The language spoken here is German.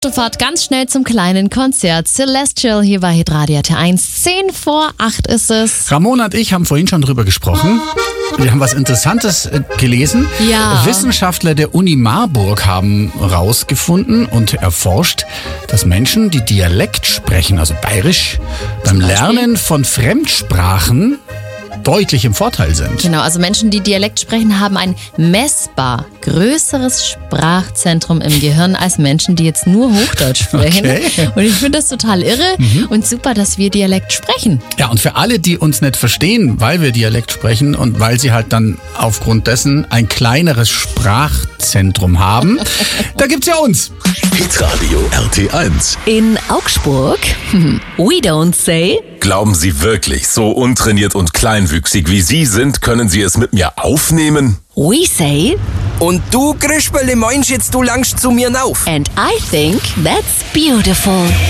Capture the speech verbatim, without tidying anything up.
Sofort ganz schnell zum kleinen Konzert. Celestial hier bei Hitradio T eins. Zehn vor acht ist es. Ramona und ich haben vorhin schon drüber gesprochen. Wir haben was Interessantes äh, gelesen. Ja. Wissenschaftler der Uni Marburg haben herausgefunden und erforscht, dass Menschen, die Dialekt sprechen, also bayerisch, beim Lernen von Fremdsprachen deutlich im Vorteil sind. Genau, also Menschen, die Dialekt sprechen, haben ein messbar größeres Sprachzentrum im Gehirn als Menschen, die jetzt nur Hochdeutsch sprechen. Okay. Und ich finde das total irre mhm. und super, dass wir Dialekt sprechen. Ja, und für alle, die uns nicht verstehen, weil wir Dialekt sprechen und weil sie halt dann aufgrund dessen ein kleineres Sprachzentrum haben, da gibt's ja uns. Hitradio R T eins. In Augsburg, we don't say. Glauben Sie wirklich, so untrainiert und kleinwüchsig wie Sie sind, können Sie es mit mir aufnehmen? We say. Und du, Grischbele, meinst jetzt, du langst zu mir rauf? And I think that's beautiful.